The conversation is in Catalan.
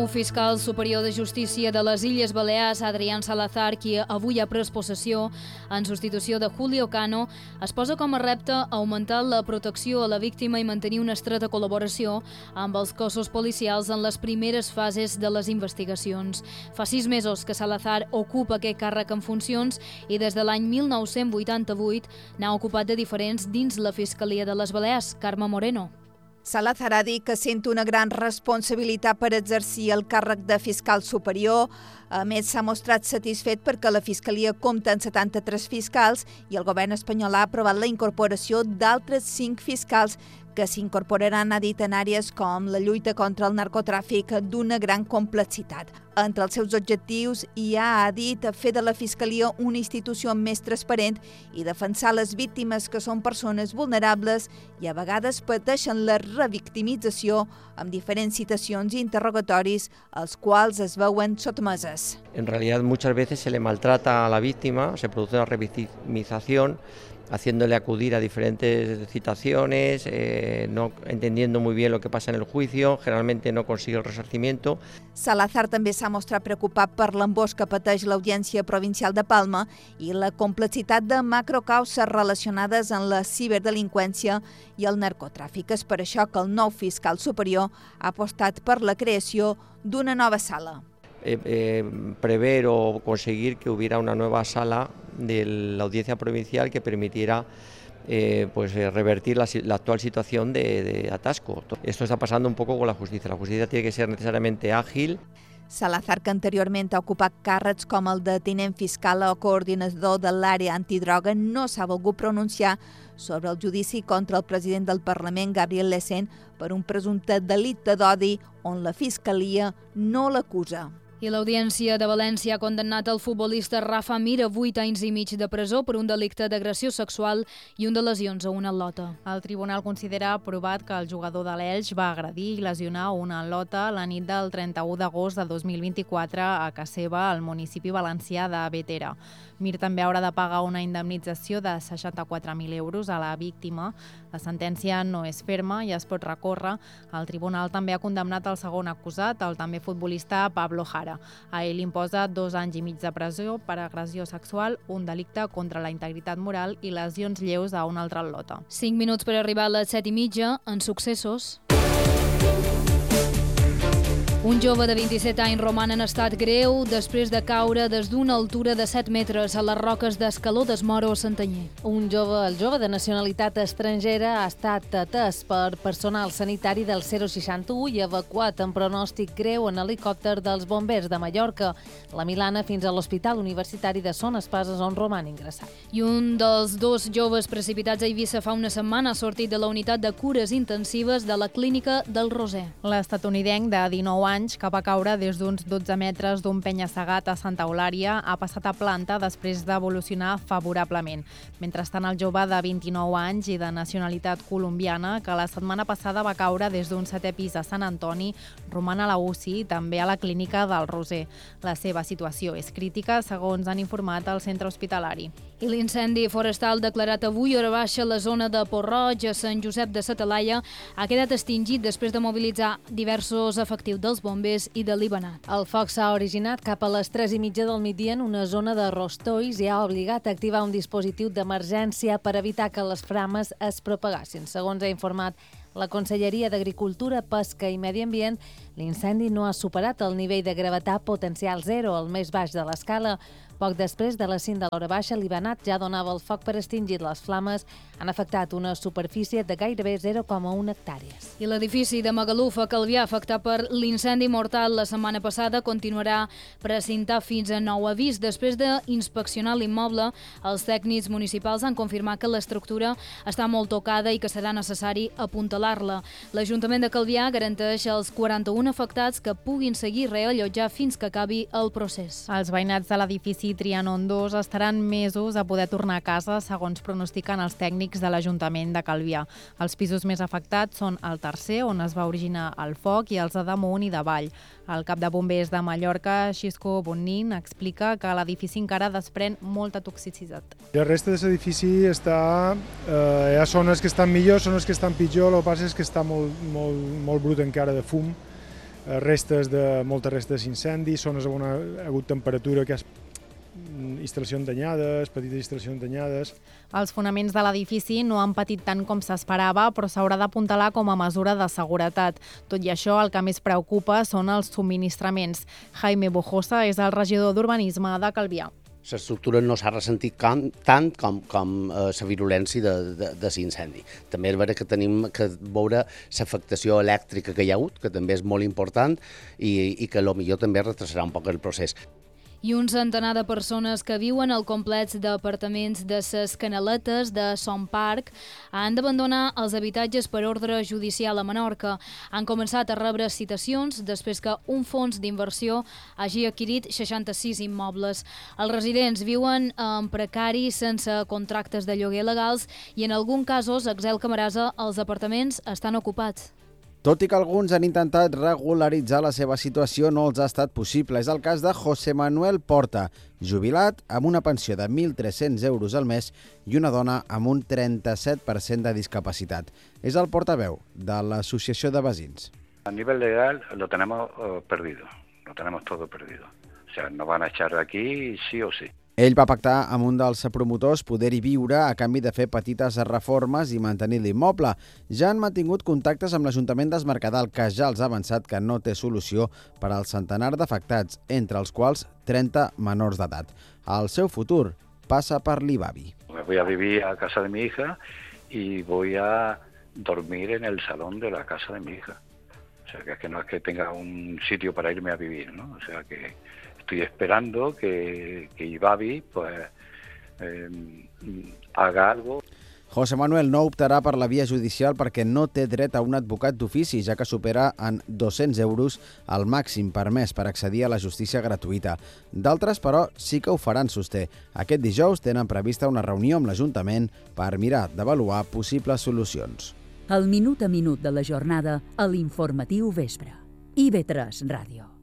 El fiscal superior de justícia de les Illes Balears, Adrián Salazar, qui avui ha pres possessió en substitució de Julio Cano, es posa com a repte augmentar la protecció a la víctima i mantenir una estreta col·laboració amb els cossos policials en les primeres fases de les investigacions. Fa 6 mesos que Salazar ocupa aquest càrrec en funcions i des de l'any 1988 n'ha ocupat de diferents dins la Fiscalia de les Balears. Carme Moreno. Salazar ha dit que sent una gran responsabilitat per exercir el càrrec de fiscal superior. A més, s'ha mostrat satisfet perquè la Fiscalia compta amb 73 fiscals i el govern espanyol ha aprovat la incorporació d'altres 5 fiscals que s'incorporaran, ha dit, en àrees com la lluita contra el narcotràfic d'una gran complexitat. Entre els seus objectius hi ha dit, fer de la Fiscalia una institució més transparent i defensar les víctimes, que són persones vulnerables i a vegades pateixen la revictimització amb diferents citacions i interrogatoris als quals es veuen sotmeses. En realidad muchas veces se le maltrata a la víctima, se produce una revictimización, haciéndole acudir a diferentes citaciones, no entendiendo muy bien lo que pasa en el juicio, generalmente no consigue el resarcimiento. Salazar també s'ha mostrat preocupat per l'embós que pateix l'Audiència Provincial de Palma i la complexitat de macrocauses relacionades amb la ciberdelinqüència i el narcotràfic. És per això que el nou fiscal superior ha apostat per la creació d'una nova sala. Prever o conseguir que hubiera una nueva sala de la Audiencia Provincial que permitiera revertir la actual situación de atasco. Esto está pasando un poco con la justicia. La justicia tiene que ser necesariamente ágil. Salazar, que anteriorment ha ocupat càrrecs com el de tinent fiscal o coordinador de l'àrea antidroga, no s'ha volgut pronunciar sobre el judici contra el president del Parlament, Gabriel Lecén, per un presumpte delicte d'odi on la Fiscalia no l'acusa. I l'Audiència de València ha condemnat el futbolista Rafa Mir a 8 anys i mig de presó per un delicte d'agressió sexual i un de lesions a una atleta. El tribunal considera provat que el jugador de l'Elx va agredir i lesionar una atleta la nit del 31 d'agost de 2024 a casa seva, al municipi valencià de Bétera. Mir també haurà de pagar una indemnització de 64.000 euros a la víctima. La sentència no és ferma i es pot recórrer. El tribunal també ha condemnat el segon acusat, el també futbolista Pablo Jara. A ell imposa 2 anys i mig de presó per agressió sexual, un delicte contra la integritat moral i lesions lleus a una altra atleta. 5 minuts per arribar a les 7:30 en Successos. Un jove de 27 anys roman en estat greu després de caure des d'una altura de 7 metres a les roques d'Escaló d'Esmoro, Santanyí. El jove de nacionalitat estrangera ha estat atès per personal sanitari del 061 i evacuat en pronòstic greu en helicòpter dels bombers de Mallorca, la Milana, fins a l'Hospital Universitari de Son Espases, on roman ingressat. I un dels 2 joves precipitats a Eivissa fa una setmana ha sortit de la unitat de cures intensives de la clínica del Roser. L'estatunidenc de 19 anys, que va caure des d'uns 12 metres d'un penya-segat a Santa Eulària, ha passat a planta després d'evolucionar favorablement. Mentrestant, el jove de 29 anys i de nacionalitat colombiana, que la setmana passada va caure des d'un 7è pis a Sant Antoni, roman a la UCI i també a la clínica del Roser. La seva situació és crítica, segons han informat al centre hospitalari. I l'incendi forestal declarat avui hora baixa a la zona de Port-roig, a Sant Josep de sa Talaia, ha quedat extingit després de mobilitzar diversos efectius dels bombers i de l'Ibanat. El foc s'ha originat cap a les 3:30 del migdia en una zona de Rostois i ha obligat a activar un dispositiu d'emergència per evitar que les flames es propagassin. Segons ha informat la Conselleria d'Agricultura, Pesca i Medi Ambient, l'incendi no ha superat el nivell de gravetat potencial 0, el més baix de l'escala. Poc després de les 5 de l'hora baixa, l'Ibanat ja donava el foc per extingir. Les flames han afectat una superfície de gairebé 0,1 hectàrees. I l'edifici de Magaluf, a Calvià, afectat per l'incendi mortal la setmana passada, continuarà precintat fins a nou avís. Després d'inspeccionar l'immoble, els tècnics municipals han confirmat que l'estructura està molt tocada i que serà necessari apuntalar-la. L'Ajuntament de Calvià garanteix als 41 afectats que puguin seguir reallotjar fins que acabi el procés. Els veïnats de l'edifici Trianon 2 estaran mesos a poder tornar a casa, segons pronostiquen els tècnics de l'Ajuntament de Calvià. Els pisos més afectats són el tercer, on es va originar el foc, i els de damunt i de vall. El cap de bombers de Mallorca, Xisco Bonnin, explica que l'edifici encara desprèn molta toxicitat. El reste de l'edifici està... hi ha zones que estan millor, zones que estan pitjor, el que passa és que està molt brut encara de fum. moltes restes d'incendi, zones on ha hagut temperatura, que és instal·lacions danyades, petites instal·lacions danyades. Els fonaments de l'edifici no han patit tant com s'esperava, però s'haurà d'apuntalar com a mesura de seguretat. Tot i això, el que més preocupa són els subministraments. Jaime Bojosa és el regidor d'Urbanisme de Calvià. L'estructura no s'ha ressentit tant com la virulència de l'incendi. També és vera que tenim que veure l'afectació elèctrica que hi ha hagut, que també és molt important i que potser també retrasarà un poc el procés. I un centenar de persones que viuen al complex d'apartaments de ses Canaletes de Son Parc han d'abandonar els habitatges per ordre judicial a Menorca. Han començat a rebre citacions després que un fons d'inversió hagi adquirit 66 immobles. Els residents viuen en precari sense contractes de lloguer legals i en alguns casos, Axel Camarasa, els apartaments estan ocupats. Tot i que alguns han intentat regularitzar la seva situació, no els ha estat possible. És el cas de José Manuel Porta, jubilat amb una pensió de 1.300 euros al mes i una dona amb un 37% de discapacitat. És el portaveu de l'Associació de Veïns. A nivel legal lo tenemos perdido, lo tenemos todo perdido. O sea, nos van a echar de aquí sí o sí. Ell va pactar amb un dels promotors poder-hi viure a canvi de fer petites reformes i mantenir l'immoble. Ja han mantingut contactes amb l'Ajuntament d'Es Mercadal, que ja els ha avançat que no té solució per al centenar d'afectats, entre els quals 30 menors d'edat. El seu futur passa per l'Ibavi. Voy a vivir a casa de mi hija y voy a dormir en el salón de la casa de mi hija. O sea, que no es que tenga un sitio para irme a vivir, ¿no? O sea, que estoy esperando que Ibavi pues, haga algo. José Manuel no optarà per la via judicial perquè no té dret a un advocat d'ofici, ja que supera en 200 euros el màxim permès per accedir a la justícia gratuïta. D'altres, però, sí que ho faran, sosté. Aquest dijous tenen prevista una reunió amb l'Ajuntament per mirar d'avaluar possibles solucions. El minut a minut de la jornada a l'Informatiu Vespre. IB3 Ràdio.